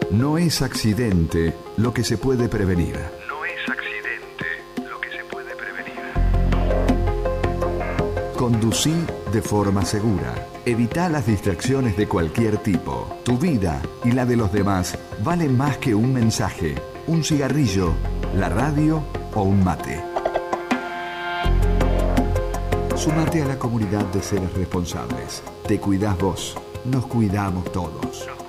No es accidente lo que se puede prevenir. No es accidente lo que se puede prevenir. Conducí de forma segura. Evita las distracciones de cualquier tipo. Tu vida y la de los demás valen más que un mensaje, un cigarrillo, la radio o un mate. Sumate a la comunidad de seres responsables. Te cuidás vos, nos cuidamos todos.